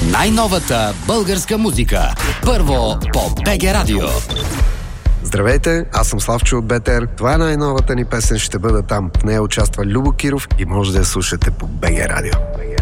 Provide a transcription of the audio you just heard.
Най-новата българска музика. Първо по БГ Радио. Здравейте, аз съм Славчо от БТР. Това е най-новата ни песен, ще бъда там. В нея участва Любо Киров и може да я слушате по БГ Радио.